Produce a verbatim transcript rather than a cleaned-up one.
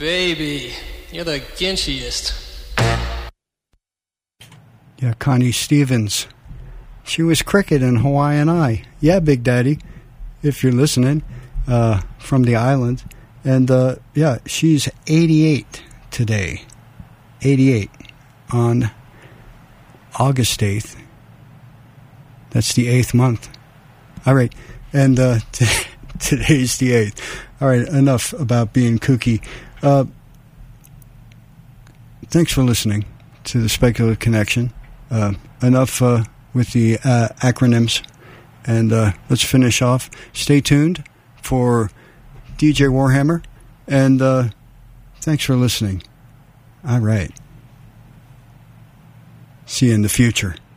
Baby, you're the ginchiest. Yeah, Connie Stevens. She was cricket in Hawaiian Eye. Yeah, Big Daddy, if you're listening, uh, from the island. And, uh, yeah, she's eighty-eight today. eighty-eight on August eighth. That's the eighth month. All right. And uh, t- today's the eighth. All right, enough about being kooky. Uh, thanks for listening to the Speculative Connection. Uh, enough uh, with the uh, acronyms. And uh, let's finish off. Stay tuned for D J Warhammer. And uh, thanks for listening. All right. See you in the future.